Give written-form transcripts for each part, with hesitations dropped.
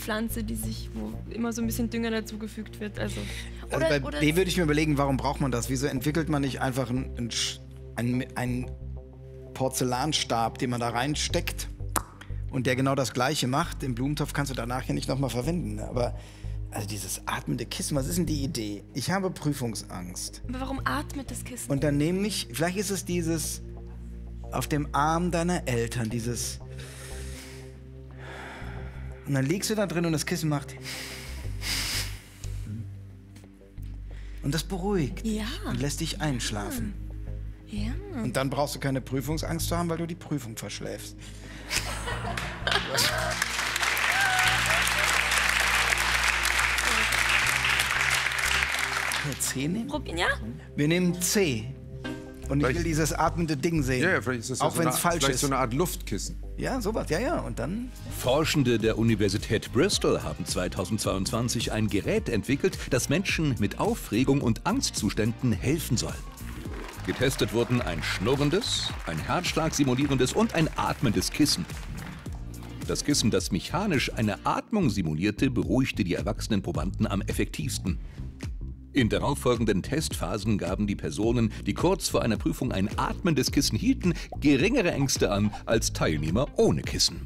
Pflanze, wo immer so ein bisschen Dünger dazugefügt wird. Also bei B würde ich mir überlegen, warum braucht man das? Wieso entwickelt man nicht einfach einen Porzellanstab, den man da reinsteckt und der genau das Gleiche macht? Den Blumentopf kannst du danach ja nicht nochmal verwenden. Aber also dieses atmende Kissen, was ist denn die Idee? Ich habe Prüfungsangst. Aber warum atmet das Kissen? Und dann nehme ich, vielleicht ist es dieses auf dem Arm deiner Eltern, dieses... Und dann liegst du da drin und das Kissen macht... Und das beruhigt und lässt dich einschlafen. Ja. Und dann brauchst du keine Prüfungsangst zu haben, weil du die Prüfung verschläfst. C nehmen? Ja? Wir nehmen C. Und ich will dieses atmende Ding sehen. Ja, vielleicht ist das auch wenn es falsch vielleicht ist. so eine Art Luftkissen. Ja, sowas. Ja. Und dann... Forschende der Universität Bristol haben 2022 ein Gerät entwickelt, das Menschen mit Aufregung und Angstzuständen helfen soll. Getestet wurden ein schnurrendes, ein Herzschlag simulierendes und ein atmendes Kissen. Das Kissen, das mechanisch eine Atmung simulierte, beruhigte die erwachsenen Probanden am effektivsten. In darauffolgenden Testphasen gaben die Personen, die kurz vor einer Prüfung ein atmendes Kissen hielten, geringere Ängste an als Teilnehmer ohne Kissen.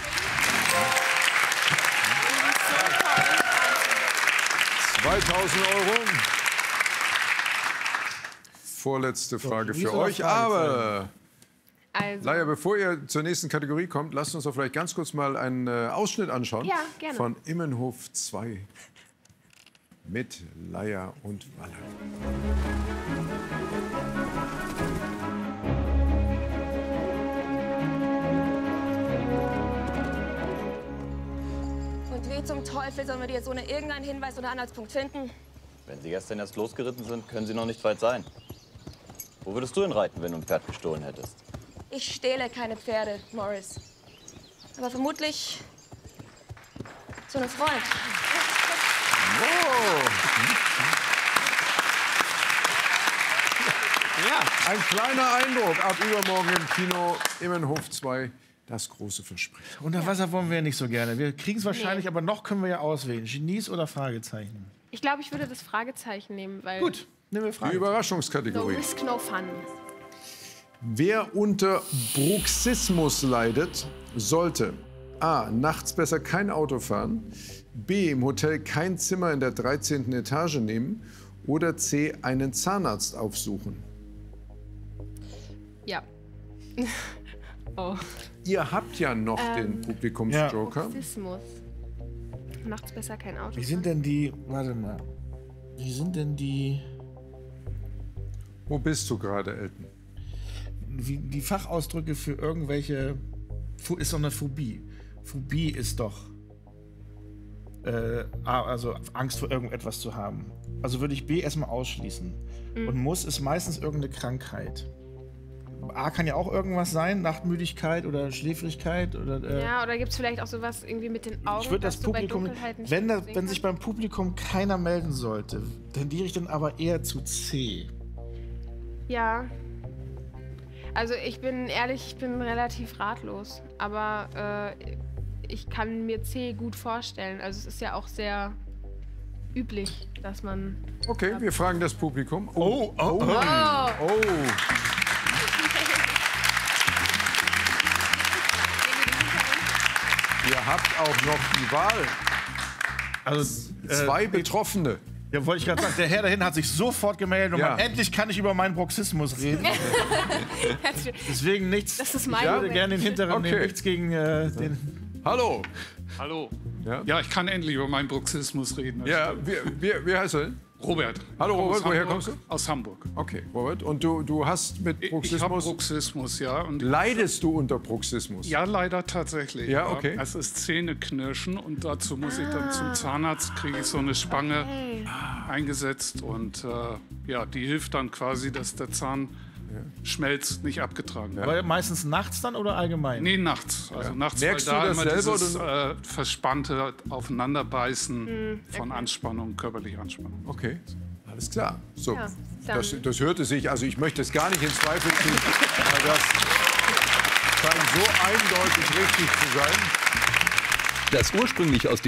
€2.000. Vorletzte Frage für euch, aber... Also. Laia, bevor ihr zur nächsten Kategorie kommt, lasst uns doch vielleicht ganz kurz mal einen Ausschnitt anschauen. Ja, gerne. Von Immenhof 2 mit Laia und Walle. Und wie zum Teufel sollen wir die jetzt ohne irgendeinen Hinweis oder Anhaltspunkt finden? Wenn Sie gestern erst losgeritten sind, können Sie noch nicht weit sein. Wo würdest du denn reiten, wenn du ein Pferd gestohlen hättest? Ich stehle keine Pferde, Morris. Aber vermutlich zu einem Freund. Ja, ein kleiner Eindruck ab übermorgen im Kino Immenhof 2, das große Versprechen. Unter Wasser wollen wir ja nicht so gerne. Wir kriegen es wahrscheinlich, aber noch können wir ja auswählen. Genies oder Fragezeichen? Ich glaube, ich würde das Fragezeichen nehmen, weil... Gut, nehmen wir Die Fragezeichen. No Überraschungskategorie. risk, no fun. Wer unter Bruxismus leidet, sollte A. nachts besser kein Auto fahren, B. im Hotel kein Zimmer in der 13. Etage nehmen oder C. einen Zahnarzt aufsuchen. Ja. Oh. Ihr habt ja noch den Publikumsjoker. Rassismus. Nachts besser kein Auto. Wie sind denn die... Warte mal. Wie sind denn die... Wo bist du gerade, Elton? Wie die Fachausdrücke für irgendwelche... Ist doch eine Phobie. Phobie ist doch... also Angst vor irgendetwas zu haben. Also würde ich B erstmal ausschließen. Und muss ist meistens irgendeine Krankheit. A kann ja auch irgendwas sein, Nachtmüdigkeit oder Schläfrigkeit oder... Ja, oder gibt es vielleicht auch sowas irgendwie mit den Augen, Ich würde das dass du bei Publikum, Dunkelheit nicht wenn sehen sich kannst? beim Publikum keiner melden sollte, tendiere ich dann aber eher zu C. Ja. Also ich bin ehrlich, ich bin relativ ratlos. Aber ich kann mir C gut vorstellen. Also es ist ja auch sehr üblich, dass man... Okay, wir fragen das Publikum. Oh. Ihr habt auch noch die Wahl. Also, Zwei Betroffene. Ja, wollte ich gerade sagen, der Herr dahin hat sich sofort gemeldet und Ja. meint, endlich kann ich über meinen Bruxismus reden. Deswegen nichts. Das ist mein Ich würde Moment. gerne den Hinteren Okay. nehmen, nichts gegen den... Hallo. Hallo. Ja? Ja, ich kann endlich über meinen Bruxismus reden. Ja, wie heißt du denn? Robert. Hallo, Robert, Aus woher Hamburg. kommst du? Aus Hamburg. Okay, Robert. Und du hast mit Ich habe Bruxismus... Bruxismus, ja. Und Leidest du unter Bruxismus? ja, leider tatsächlich. Ja, okay. Es ist Zähneknirschen und dazu muss ich dann zum Zahnarzt, kriege ich so eine Spange eingesetzt und ja, die hilft dann quasi, dass der Zahnschmelz nicht abgetragen wird. Aber meistens nachts dann oder allgemein? Nee, nachts. Also nachts, Merkst weil da du das immer selber, dieses verspannte Aufeinanderbeißen von Anspannung, körperlicher Anspannung. Okay, alles klar. So, Ja, das hörte sich, also ich möchte es gar nicht in Zweifel ziehen, weil das scheint so eindeutig richtig zu sein. Das ursprünglich aus dem